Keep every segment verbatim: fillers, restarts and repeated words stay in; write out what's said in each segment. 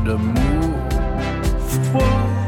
d'amour froid.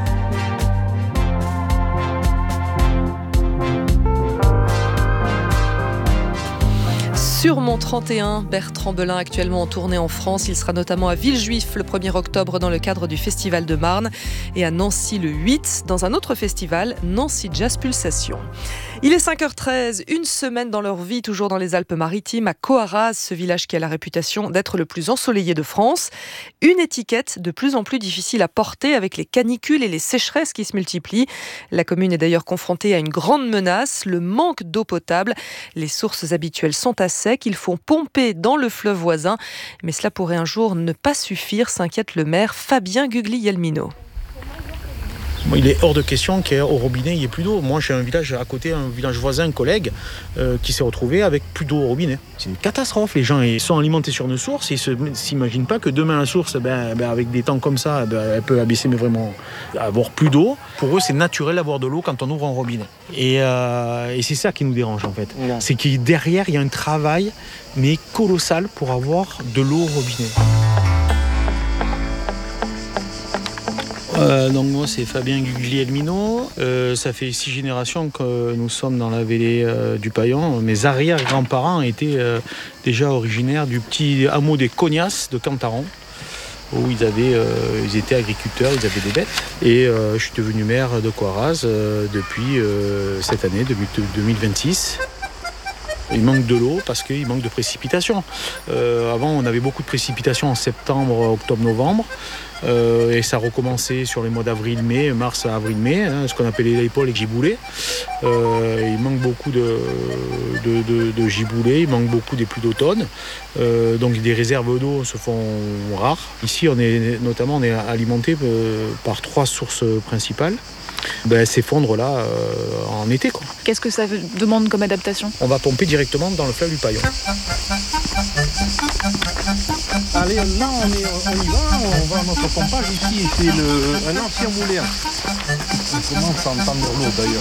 Sur Mont trente et un, Bertrand Belin actuellement en tournée en France. Il sera notamment à Villejuif le premier octobre dans le cadre du Festival de Marne et à Nancy le huit dans un autre festival, Nancy Jazz Pulsation. Il est cinq heures treize, une semaine dans leur vie, toujours dans les Alpes-Maritimes, à Coarraze, ce village qui a la réputation d'être le plus ensoleillé de France. Une étiquette de plus en plus difficile à porter avec les canicules et les sécheresses qui se multiplient. La commune est d'ailleurs confrontée à une grande menace, le manque d'eau potable. Les sources habituelles sont à sec, il faut pomper dans le fleuve voisin. Mais cela pourrait un jour ne pas suffire, s'inquiète le maire Fabien Guglielmino. Il est hors de question qu'au robinet, il n'y ait plus d'eau. Moi, j'ai un village à côté, un village voisin, un collègue, euh, qui s'est retrouvé avec plus d'eau au robinet. C'est une catastrophe. Les gens ils sont alimentés sur une source et ils ne s'imaginent pas que demain, la source, ben, ben, avec des temps comme ça, ben, elle peut abaisser, mais vraiment avoir plus d'eau. Pour eux, c'est naturel d'avoir de l'eau quand on ouvre un robinet. Et, euh, et c'est ça qui nous dérange, en fait. Ouais. C'est que derrière, il y a un travail, mais colossal, pour avoir de l'eau au robinet. Euh, donc moi c'est Fabien Guglielmino, euh, ça fait six générations que nous sommes dans la vallée euh, du Paillon. Mes arrière-grands-parents étaient euh, déjà originaires du petit hameau des Cognasses de Cantaron, où ils, avaient, euh, ils étaient agriculteurs, ils avaient des bêtes. Et euh, je suis devenu maire de Coarraze euh, depuis euh, cette année, depuis deux mille vingt-six. Il manque de l'eau parce qu'il manque de précipitations. Euh, avant, on avait beaucoup de précipitations en septembre, octobre, novembre. Euh, et ça recommençait sur les mois d'avril-mai, mars à avril-mai, hein, ce qu'on appelait l'épaule et giboulée. Euh, il manque beaucoup de, de, de, de giboulée, il manque beaucoup des pluies d'automne. Euh, donc des réserves d'eau se font rares. Ici, on est, notamment, on est alimenté euh, par trois sources principales. Ben, s'effondre là euh, en été, quoi. Qu'est-ce que ça demande comme adaptation ? On va pomper directement dans le fleuve du Paillon. Allez, là on, est, on y va, on va à notre pompage ici, c'est le, un ancien moulin. On commence à entendre l'eau d'ailleurs.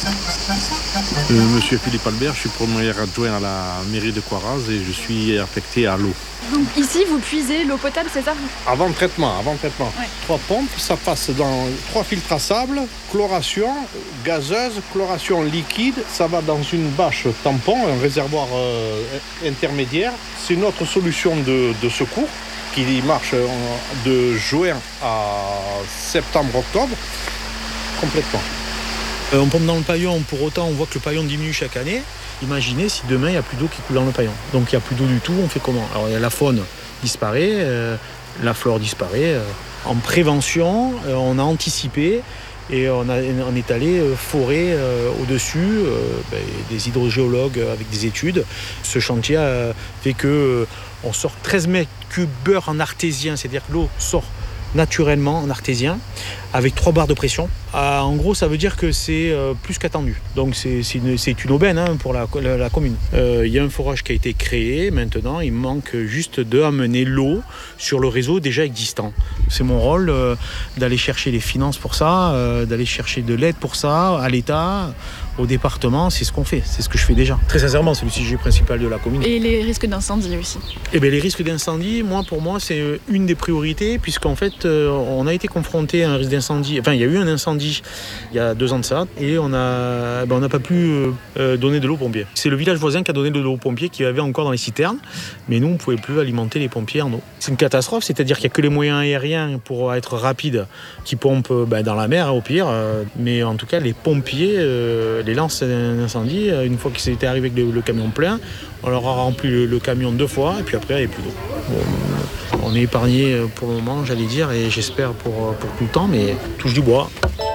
Euh, Monsieur Philippe Albert, je suis premier adjoint à la mairie de Coarraze et je suis affecté à l'eau. Donc ici vous puisez l'eau potable, c'est ça ? Avant traitement, avant traitement. Ouais. Trois pompes, ça passe dans trois filtres à sable, chloration gazeuse, chloration liquide, ça va dans une bâche tampon, un réservoir euh, intermédiaire. C'est notre solution de, de secours qui marche de juin à septembre-octobre complètement. Euh, on pompe dans le Paillon, pour autant on voit que le Paillon diminue chaque année. Imaginez si demain il n'y a plus d'eau qui coule dans le Paillon. Donc il n'y a plus d'eau du tout, on fait comment ? Alors la faune disparaît, euh, la flore disparaît. Euh, en prévention, euh, on a anticipé et on, a, on est allé euh, forer euh, au-dessus euh, ben, des hydrogéologues avec des études. Ce chantier euh, fait qu'on euh, sort treize mètres cubes beurre en artésien, c'est-à-dire que l'eau sort naturellement en artésien avec trois barres de pression. Euh, en gros, ça veut dire que c'est euh, plus qu'attendu. Donc c'est, c'est, une, c'est une aubaine hein, pour la, la, la commune. Il euh, y a un forage qui a été créé. Maintenant, il manque juste d'amener l'eau sur le réseau déjà existant. C'est mon rôle euh, d'aller chercher les finances pour ça, euh, d'aller chercher de l'aide pour ça, à l'État, au département. C'est ce qu'on fait, c'est ce que je fais déjà. Très sincèrement, c'est le sujet principal de la commune. Et les risques d'incendie aussi ? Eh bien, les risques d'incendie, moi, pour moi, c'est une des priorités, puisqu'en fait, euh, on a été confronté à un risque d'incendie. Enfin, il y a eu un incendie il y a deux ans de ça, et on n'a ben, on n'a pas pu euh, donner de l'eau aux pompiers. C'est le village voisin qui a donné de l'eau aux pompiers, qui avait encore dans les citernes, mais nous, on ne pouvait plus alimenter les pompiers en eau. C'est une catastrophe, c'est-à-dire qu'il n'y a que les moyens aériens pour être rapides qui pompent ben, dans la mer, au pire, euh, mais en tout cas, les pompiers, euh, les lancent un incendie, une fois qu'ils étaient arrivés avec le, le camion plein, on leur a rempli le, le camion deux fois, et puis après, il n'y avait plus d'eau. Bon, on est épargné pour le moment, j'allais dire, et j'espère pour, pour tout le temps, mais touche du bois.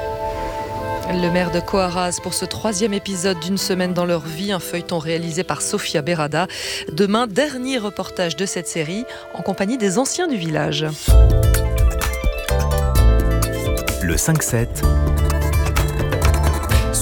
Le maire de Coarraze pour ce troisième épisode d'une semaine dans leur vie, un feuilleton réalisé par Sofia Berada. Demain, dernier reportage de cette série en compagnie des anciens du village. Le cinq sept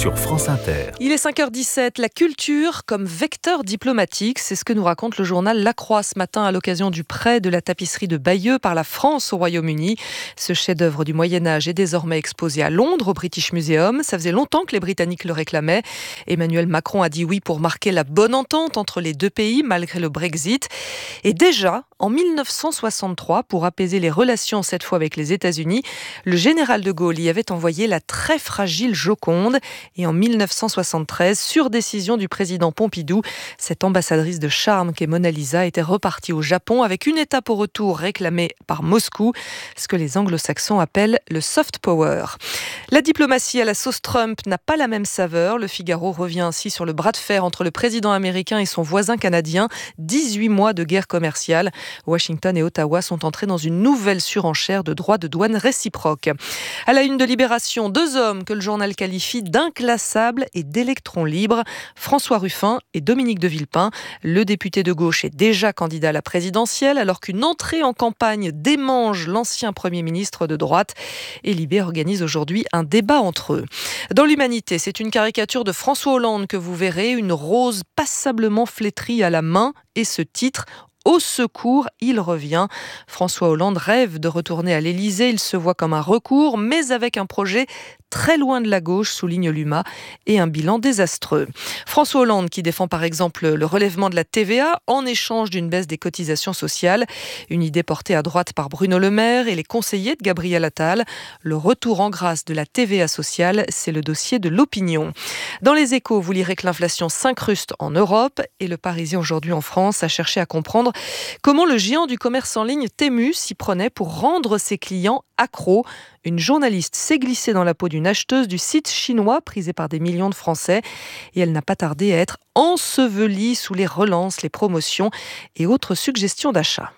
sur France Inter. Il est cinq heures dix-sept, la culture comme vecteur diplomatique, c'est ce que nous raconte le journal La Croix ce matin à l'occasion du prêt de la tapisserie de Bayeux par la France au Royaume-Uni. Ce chef-d'œuvre du Moyen-Âge est désormais exposé à Londres au British Museum. Ça faisait longtemps que les Britanniques le réclamaient. Emmanuel Macron a dit oui pour marquer la bonne entente entre les deux pays malgré le Brexit. Et déjà, en mille neuf cent soixante-trois, pour apaiser les relations cette fois avec les États-Unis, le général de Gaulle y avait envoyé la très fragile Joconde. Et en mille neuf cent soixante-treize, sur décision du président Pompidou, cette ambassadrice de charme qu'est Mona Lisa était repartie au Japon avec une étape au retour réclamée par Moscou, ce que les anglo-saxons appellent le soft power. La diplomatie à la sauce Trump n'a pas la même saveur. Le Figaro revient ainsi sur le bras de fer entre le président américain et son voisin canadien. dix-huit mois de guerre commerciale. Washington et Ottawa sont entrés dans une nouvelle surenchère de droits de douane réciproques. À la une de Libération, deux hommes que le journal qualifie d'inclassables et d'électrons libres, François Ruffin et Dominique de Villepin. Le député de gauche est déjà candidat à la présidentielle alors qu'une entrée en campagne démange l'ancien Premier ministre de droite. Et Libé organise aujourd'hui un débat entre eux. Dans l'Humanité, c'est une caricature de François Hollande que vous verrez, une rose passablement flétrie à la main et ce titre « Au secours, il revient ». François Hollande rêve de retourner à l'Élysée. Il se voit comme un recours, mais avec un projet très loin de la gauche, souligne l'U M A, et un bilan désastreux. François Hollande qui défend par exemple le relèvement de la T V A en échange d'une baisse des cotisations sociales. Une idée portée à droite par Bruno Le Maire et les conseillers de Gabriel Attal. Le retour en grâce de la T V A sociale, c'est le dossier de l'opinion. Dans les Échos, vous lirez que l'inflation s'incruste en Europe et le Parisien aujourd'hui en France a cherché à comprendre comment le géant du commerce en ligne Temu s'y prenait pour rendre ses clients accros. Une journaliste s'est glissée dans la peau d'une acheteuse du site chinois prisé par des millions de Français et elle n'a pas tardé à être ensevelie sous les relances, les promotions et autres suggestions d'achat.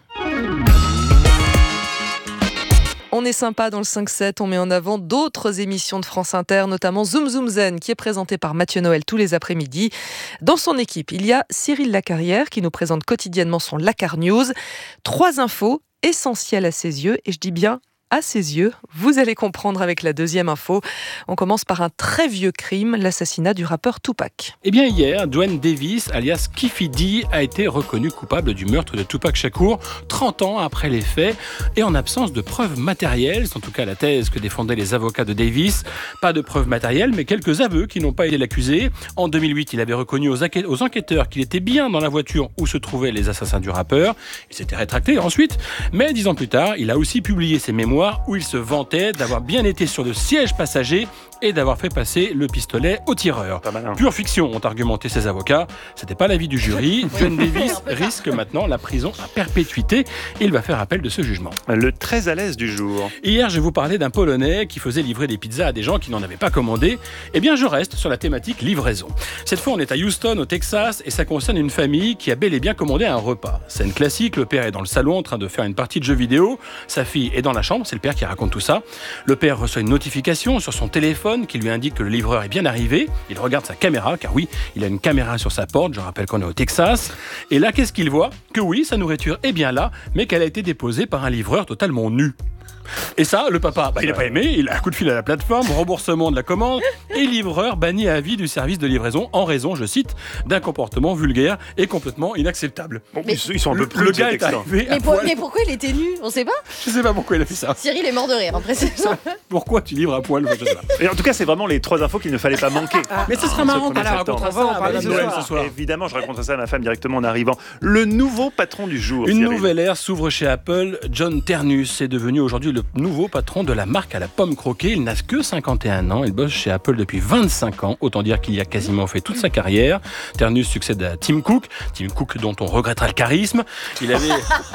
On est sympa dans le cinq sept, on met en avant d'autres émissions de France Inter, notamment Zoom Zoom Zen, qui est présenté par Mathieu Noël tous les après-midi. Dans son équipe, il y a Cyril Lacarrière, qui nous présente quotidiennement son Lacar News. Trois infos essentielles à ses yeux, et je dis bien à ses yeux. Vous allez comprendre avec la deuxième info. On commence par un très vieux crime, l'assassinat du rappeur Tupac. Eh bien hier, Duane Davis, alias Keffe D, a été reconnu coupable du meurtre de Tupac Shakur, trente ans après les faits, et en absence de preuves matérielles, c'est en tout cas la thèse que défendaient les avocats de Davis. Pas de preuves matérielles, mais quelques aveux qui n'ont pas aidé l'accusé. En deux mille huit, il avait reconnu aux, enquête- aux enquêteurs qu'il était bien dans la voiture où se trouvaient les assassins du rappeur. Il s'était rétracté ensuite, mais dix ans plus tard, il a aussi publié ses mémoires où il se vantait d'avoir bien été sur le siège passager et d'avoir fait passer le pistolet au tireur. Pure fiction, ont argumenté ses avocats. C'était pas l'avis du jury. Duane Davis risque maintenant la prison à perpétuité. Il va faire appel de ce jugement. Le très à l'aise du jour. Hier, je vous parlais d'un Polonais qui faisait livrer des pizzas à des gens qui n'en avaient pas commandé. Eh bien, je reste sur la thématique livraison. Cette fois, on est à Houston, au Texas, et ça concerne une famille qui a bel et bien commandé un repas. Scène classique, le père est dans le salon en train de faire une partie de jeux vidéo. Sa fille est dans la chambre, c'est le père qui raconte tout ça. Le père reçoit une notification sur son téléphone qui lui indique que le livreur est bien arrivé. Il regarde sa caméra, car oui, il a une caméra sur sa porte. Je rappelle qu'on est au Texas. Et là, qu'est-ce qu'il voit ? Que oui, sa nourriture est bien là, mais qu'elle a été déposée par un livreur totalement nu. Et ça, le papa, bah, il n'a pas aimé, il a un coup de fil à la plateforme, remboursement de la commande, et livreur banni à vie du service de livraison en raison, je cite, d'un comportement vulgaire et complètement inacceptable. Bon, mais ils sont un peu plus le gars est arrivé mais, à pour, poil. mais pourquoi il était nu ? On sait pas. Je sais pas pourquoi il a fait ça. Cyril est mort de rire, en précision. Pourquoi tu livres à poil ? Je sais pas. Et en tout cas, c'est vraiment les trois infos qu'il ne fallait pas manquer. Mais ce serait marrant qu'on Alors, racontera on va en ça parler à ce Noël soir. ce soir. Évidemment, je raconterai ça à ma femme directement en arrivant. Le nouveau patron du jour. Une Cyril. nouvelle ère s'ouvre chez Apple. John Ternus est devenu aujourd'hui le nouveau patron de la marque à la pomme croquée. Il n'a que cinquante et un ans. Il bosse chez Apple depuis vingt-cinq ans. Autant dire qu'il y a quasiment fait toute sa carrière. Ternus succède à Tim Cook. Tim Cook dont on regrettera le charisme. Il avait,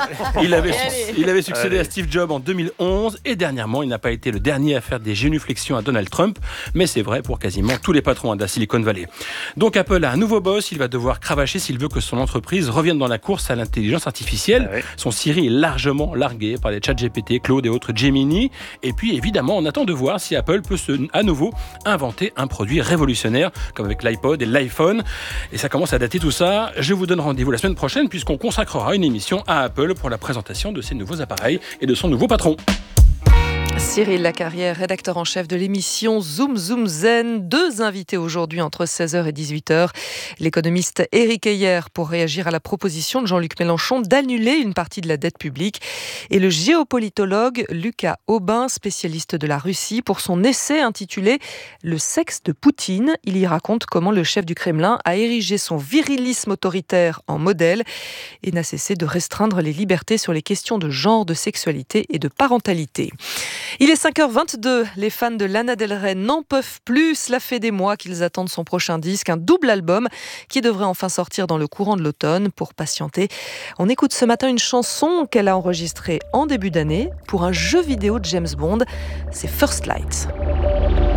il avait, il avait succédé Allez. à Steve Jobs en deux mille onze. Et dernièrement, il n'a pas été le dernier à faire des génuflexions à Donald Trump. Mais c'est vrai pour quasiment tous les patrons de la Silicon Valley. Donc Apple a un nouveau boss. Il va devoir cravacher s'il veut que son entreprise revienne dans la course à l'intelligence artificielle. Ah oui. Son Siri est largement largué par les chats G P T, Claude et autres Gemini. Et puis évidemment, on attend de voir si Apple peut se, à nouveau inventer un produit révolutionnaire comme avec l'iPod et l'iPhone. Et ça commence à dater tout ça. Je vous donne rendez-vous la semaine prochaine puisqu'on consacrera une émission à Apple pour la présentation de ses nouveaux appareils et de son nouveau patron. Cyril Lacarrière, rédacteur en chef de l'émission Zoom Zoom Zen. Deux invités aujourd'hui entre seize heures et dix-huit heures. L'économiste Éric Heyer pour réagir à la proposition de Jean-Luc Mélenchon d'annuler une partie de la dette publique. Et le géopolitologue Lucas Aubin, spécialiste de la Russie, pour son essai intitulé « Le sexe de Poutine ». Il y raconte comment le chef du Kremlin a érigé son virilisme autoritaire en modèle et n'a cessé de restreindre les libertés sur les questions de genre, de sexualité et de parentalité. Il est cinq heures vingt-deux, les fans de Lana Del Rey n'en peuvent plus. Cela fait des mois qu'ils attendent son prochain disque, un double album qui devrait enfin sortir dans le courant de l'automne. Pour patienter, on écoute ce matin une chanson qu'elle a enregistrée en début d'année pour un jeu vidéo de James Bond, c'est First Light.